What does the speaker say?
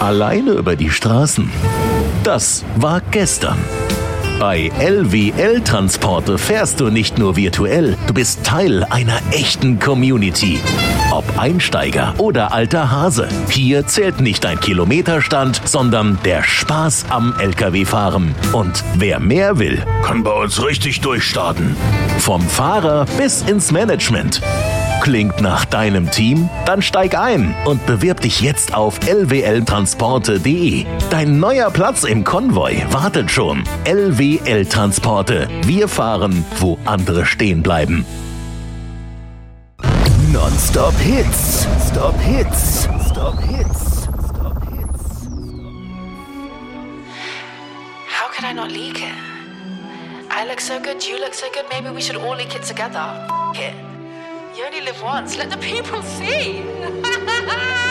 Alleine über die Straßen. Das war gestern. Bei LWL Transporte fährst du nicht nur virtuell, du bist Teil einer echten Community. Ob Einsteiger oder alter Hase, hier zählt nicht dein Kilometerstand, sondern der Spaß am LKW-Fahren. Und wer mehr will, kann bei uns richtig durchstarten. Vom Fahrer bis ins Management. Klingt nach deinem Team? Dann steig ein und bewirb dich jetzt auf lwltransporte.de. Dein neuer Platz im Konvoi wartet schon. LWL Transporte. Wir fahren, wo andere stehen bleiben. Non-Stop Hits. Stop Hits. Stop Hits. Stop Hits. How could I not leak it? I look so good, you look so good, maybe we should all leak it together. F*** it. You only live once, let the people see.